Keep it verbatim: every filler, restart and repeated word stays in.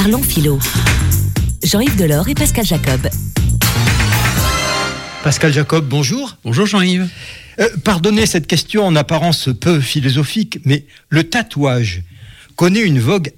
Parlons philo. Jean-Yves Delors et Pascal Jacob. Pascal Jacob, bonjour. Bonjour Jean-Yves. Euh, pardonnez cette question en apparence peu philosophique, mais le tatouage connaît une vogue